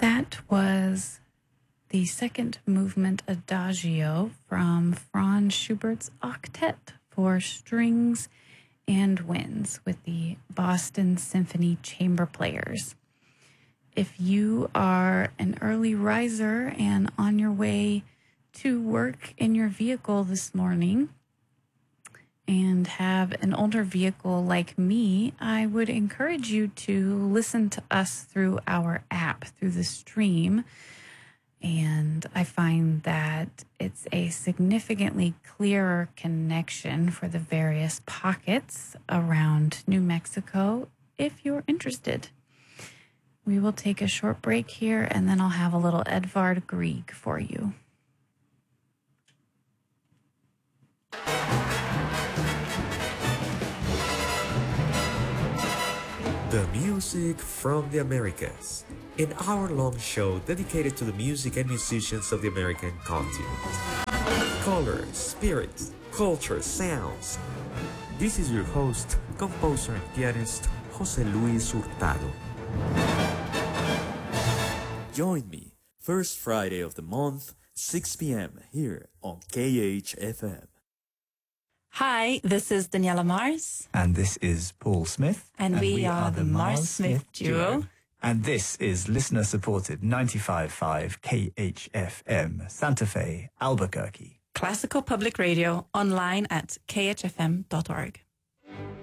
That was the second movement Adagio from Franz Schubert's Octet for strings and winds with the Boston Symphony Chamber Players. If you are an early riser and on your way to work in your vehicle this morning and have an older vehicle like me, I would encourage you to listen to us through our app, through the stream. And I find that it's a significantly clearer connection for the various pockets around New Mexico if you're interested. We will take a short break here, and then I'll have a little Edvard Grieg for you. The music from the Americas, an hour-long show dedicated to the music and musicians of the American continent. Colors, spirits, culture, sounds. This is your host, composer and pianist, Jose Luis Hurtado. Join me first Friday of the month, 6 p.m. here on KHFM. Hi, this is Daniela Mars. And this is Paul Smith. And we are the Mars-Smith duo. And this is listener-supported 95.5 KHFM, Santa Fe, Albuquerque. Classical Public Radio, online at khfm.org.